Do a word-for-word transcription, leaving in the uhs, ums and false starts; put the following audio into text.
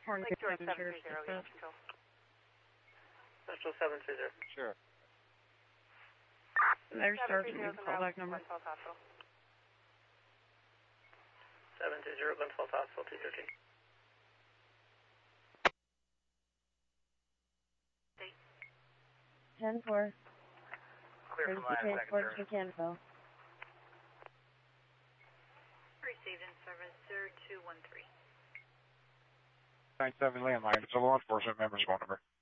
Horn Lake George seven seven three zero, zero. Central. Central seven three zero. Sure. There's Sergeant, you callback number. Glens Falls Hospital. seven two zero, Glens Falls Hospital, two thirteen. ten four. Clear from line of second, towards sir. Mechanical. Received in service zero two one three. nine seven landline. It's a law enforcement member's phone number.